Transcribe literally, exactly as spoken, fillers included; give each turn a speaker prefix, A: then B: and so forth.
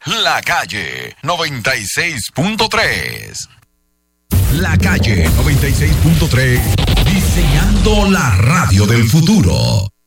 A: La Calle noventa y seis punto tres. La Calle noventa y seis punto tres, diseñando la radio del futuro.